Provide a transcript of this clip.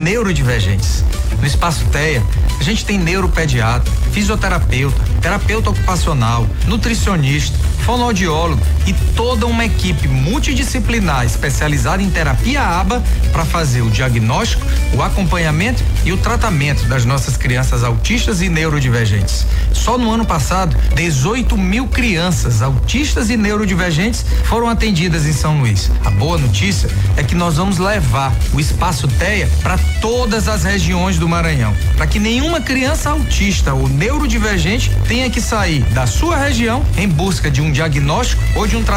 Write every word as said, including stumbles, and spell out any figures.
neurodivergentes. No Espaço Teia, a gente tem neuropediatra, fisioterapeuta, terapeuta ocupacional, nutricionista, fonoaudiólogo e toda uma equipe multidisciplinar especializada em terapia A B A para fazer o diagnóstico, o acompanhamento e o tratamento das nossas crianças autistas e neurodivergentes. Só no ano passado, dezoito mil crianças autistas e neurodivergentes foram atendidas em São Luís. A boa notícia é que nós vamos levar o Espaço Teia para todas as regiões do Maranhão, para que nenhuma criança autista ou neurodivergente tenha que sair da sua região em busca de um diagnóstico ou de um tratamento